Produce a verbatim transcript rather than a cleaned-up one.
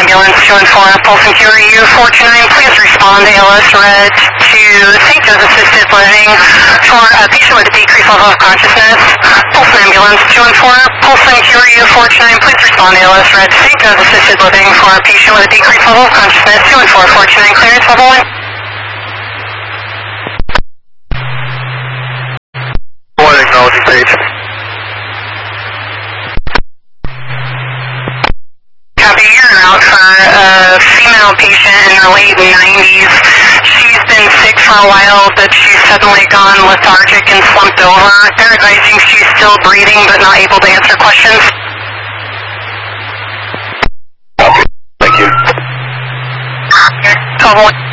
ambulance two one four, pulse and Q R U four two nine, please respond to A L S Red to Saint Joe's Assisted Living for a patient with a decreased level of consciousness. Pulse and ambulance two one four, pulse and Q R U four two nine, please respond to A L S Red to Saint Joe's Assisted Living for a patient with a decreased level of consciousness. two one four, four two nine, clearance level one. One acknowledging page. Copy, you're out for a female patient in her late nineties. She's been sick for a while, but she's suddenly gone lethargic and slumped over. They're advising she's still breathing but not able to answer questions. Thank you. twelve one.